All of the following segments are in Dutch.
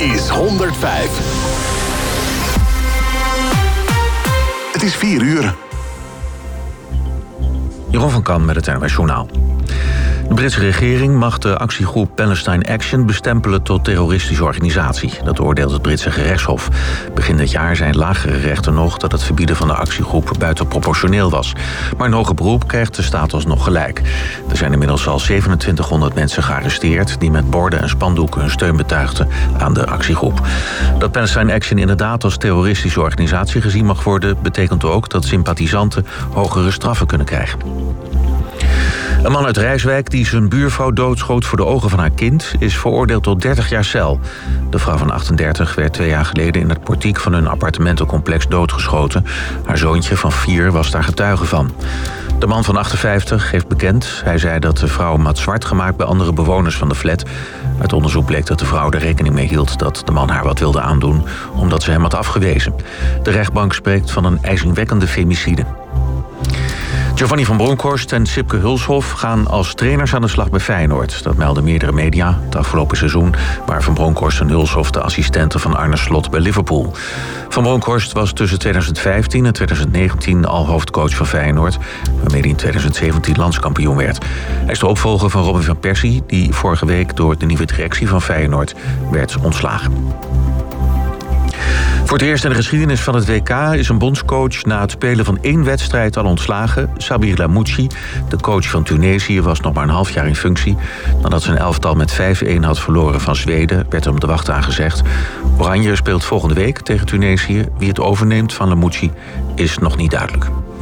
is 105. Het is 4 uur. Jeroen van Kan met het NOS Journaal. De Britse regering mag de actiegroep Palestine Action bestempelen tot terroristische organisatie. Dat oordeelt het Britse gerechtshof. Begin dit jaar zijn lagere rechten nog dat het verbieden van de actiegroep buitenproportioneel was. Maar een hoger beroep krijgt de status nog gelijk. Er zijn inmiddels al 2700 mensen gearresteerd die met borden en spandoeken hun steun betuigden aan de actiegroep. Dat Palestine Action inderdaad als terroristische organisatie gezien mag worden, betekent ook dat sympathisanten hogere straffen kunnen krijgen. Een man uit Rijswijk die zijn buurvrouw doodschoot voor de ogen van haar kind is veroordeeld tot 30 jaar cel. De vrouw van 38 werd 2 jaar geleden in het portiek van hun appartementencomplex doodgeschoten. Haar zoontje van 4 was daar getuige van. De man van 58 heeft bekend. Hij zei dat de vrouw hem had zwart gemaakt bij andere bewoners van de flat. Uit onderzoek bleek dat de vrouw er rekening mee hield dat de man haar wat wilde aandoen, omdat ze hem had afgewezen. De rechtbank spreekt van een ijzingwekkende femicide. Giovanni van Bronckhorst en Sipke Hulshoff gaan als trainers aan de slag bij Feyenoord. Dat melden meerdere media het afgelopen seizoen, waar Van Bronckhorst en Hulshoff de assistenten van Arne Slot bij Liverpool. Van Bronckhorst was tussen 2015 en 2019 al hoofdcoach van Feyenoord, waarmee hij in 2017 landskampioen werd. Hij is de opvolger van Robin van Persie, die vorige week door de nieuwe directie van Feyenoord werd ontslagen. Voor het eerst in de geschiedenis van het WK is een bondscoach na het spelen van 1 wedstrijd al ontslagen. Sabir Lamouchi, de coach van Tunesië, was nog maar een half jaar in functie. Nadat zijn elftal met 5-1 had verloren van Zweden, werd hem de wacht aangezegd. Oranje speelt volgende week tegen Tunesië. Wie het overneemt van Lamouchi is nog niet duidelijk.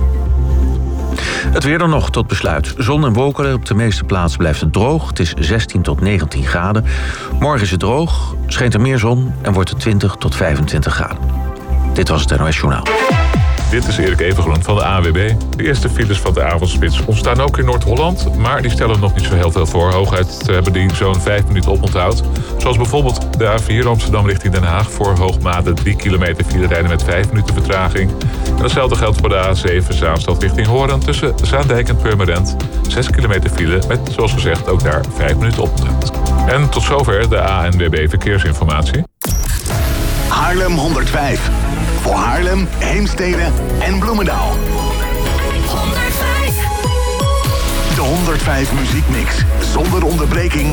Het weer dan nog tot besluit. Zon en wolken, op de meeste plaatsen blijft het droog. Het is 16 tot 19 graden. Morgen is het droog, schijnt er meer zon en wordt het 20 tot 25 graden. Dit was het NOS Journaal. Dit is Erik Evengroen van de ANWB. De eerste files van de avondspits ontstaan ook in Noord-Holland, maar die stellen nog niet zo heel veel voor. Hooguit hebben die zo'n 5 minuten oponthoud. Zoals bijvoorbeeld de A4 Amsterdam richting Den Haag voor Hoogmade 3 kilometer file rijden met 5 minuten vertraging. En hetzelfde geldt voor de A7 Zaanstad richting Hoorn tussen Zaandijk en Purmerend. 6 kilometer file met, zoals gezegd, ook daar 5 minuten oponthoud. En tot zover de ANWB Verkeersinformatie. Haarlem 105. Voor Haarlem, Heemstede en Bloemendaal. 105. De 105 muziekmix. Zonder onderbreking